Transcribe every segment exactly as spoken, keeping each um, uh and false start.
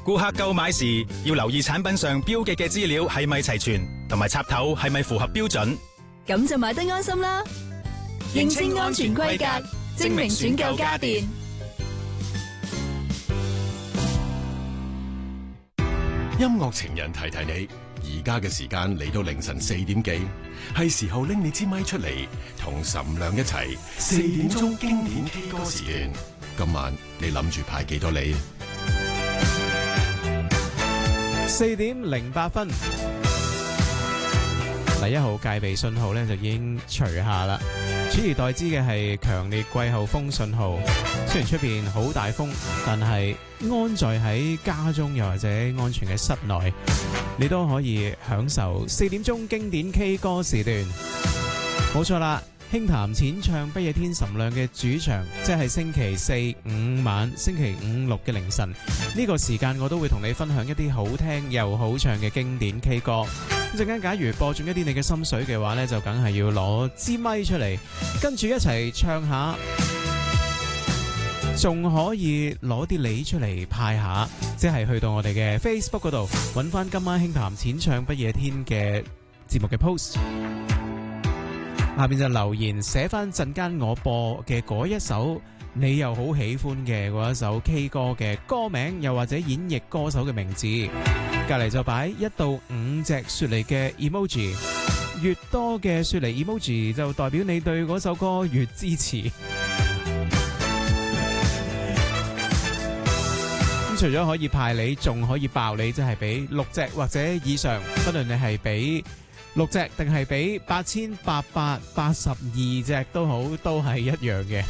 顧客購買時要留意產品上標記嘅資料係咪齊全，同埋插頭係咪符合標準， 咁就買得安心啦。認清安全規格，精明選購家電。 音樂情人提提你，而家嘅時間嚟到凌晨四點幾，係時候拎你支咪出嚟，同岑亮一齊四點鐘經典 K 歌時段。今晚你諗住派幾多你？ 四點零八分，第一號戒備信號咧就已經除下啦，取而代之嘅係強烈季候風信號。雖然出邊好大風，但係安在喺家中又或者安全嘅室內，你都可以享受四點鐘經典 K 歌時段。冇錯啦，輕談淺唱不夜天岑亮嘅主場，即係星期四五晚、星期五六嘅凌晨呢個時間，我都會同你分享一啲好聽又好唱嘅經典 K 歌。陣間假如播中一啲你嘅心水嘅話呢，就梗係要攞支咪出嚟，跟住一齊唱下，仲可以攞啲梨出嚟派下，即係去到我哋嘅 Facebook 嗰度揾翻今晚輕談淺唱不夜天嘅節目嘅 post， 下邊就留言寫翻陣間我播嘅嗰一首你又好喜歡嘅嗰一首 K 歌嘅歌名，又或者演繹歌手嘅名字，隔籬就擺一到五隻雪梨嘅 emoji， 越多嘅雪梨 emoji 就代表你對嗰首歌越支持。除咗可以派你，仲可以爆你，即係俾六隻或者以上，不論你係俾六隻定係俾八千八百八十二隻都好，都係一樣嘅，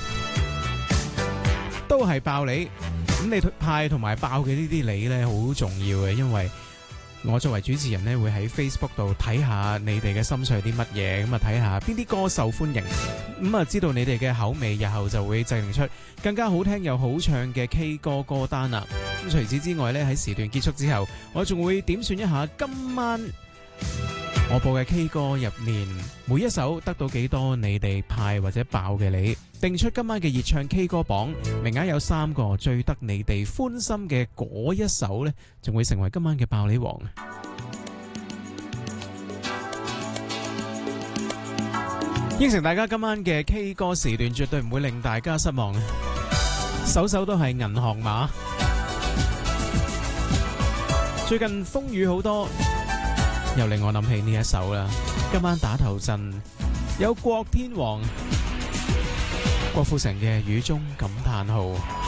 都係爆你。咁你派同埋爆嘅呢啲你呢，好重要嘅，因為我作為主持人呢，會喺 Facebook 度睇下你哋嘅心水啲乜嘢，咁啊睇下邊啲歌受歡迎，咁啊知道你哋嘅口味，日後就會製定出更加好聽又好唱嘅 K 歌歌單啦。咁除此之外呢，喺時段結束之後，我仲會點算一下今晚我播嘅 K 歌入面每一首得到幾多你哋派或者爆嘅你，定出今晚嘅熱唱 K 歌榜，名額有三個，最得你哋歡心嘅嗰一首呢，仲會成為今晚嘅爆你王。應承大家今晚嘅 K 歌時段絕對唔會令大家失望，首首都係銀行碼。最近風雨好多，又令我諗起呢一首啦。今晚打頭陣有郭天王、郭富城嘅雨中感嘆號。